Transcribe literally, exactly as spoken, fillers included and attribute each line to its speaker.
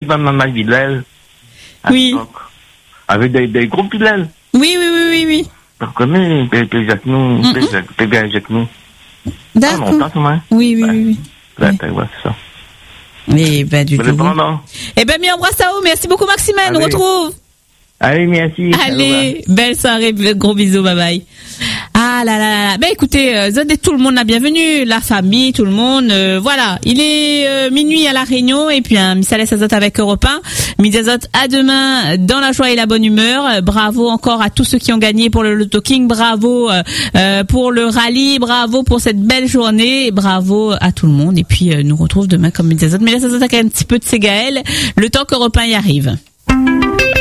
Speaker 1: Maman Villel.
Speaker 2: Oui.
Speaker 1: Avec des, des gros Villel.
Speaker 2: Oui, oui, oui, oui, oui.
Speaker 1: Tu connais, Pépé Jacques nous, Pépé Jacques nous.
Speaker 2: D'accord. Oui, oui, oui, oui.
Speaker 1: Là, tu vois, c'est ça.
Speaker 2: Eh ben, du tout. Eh ben, mi embrasse à vous. Merci beaucoup, Maximène. On retrouve.
Speaker 1: Allez, merci.
Speaker 2: Allez, belle soirée, gros bisous, bye bye. Ah là là là. Ben écoutez, euh, tout le monde la bienvenue, la famille, tout le monde. Euh, voilà, il est euh, minuit à la Réunion et puis un Missales Azot avec Europe un. Midi Azot à demain dans la joie et la bonne humeur. Euh, bravo encore à tous ceux qui ont gagné pour le Lotto King. Bravo euh, euh, pour le rallye. Bravo pour cette belle journée. Bravo à tout le monde. Et puis euh, nous retrouve demain comme Midi Azot. Mais là, ça s'attaque un petit peu de Ségaël. Le temps qu'Europe un y arrive.